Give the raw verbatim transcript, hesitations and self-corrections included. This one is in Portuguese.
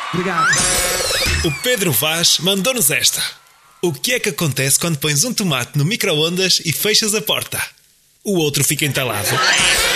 Obrigado. O Pedro Vaz mandou-nos esta. O que é que acontece quando pões um tomate no micro-ondas e fechas a porta? O outro fica entalado.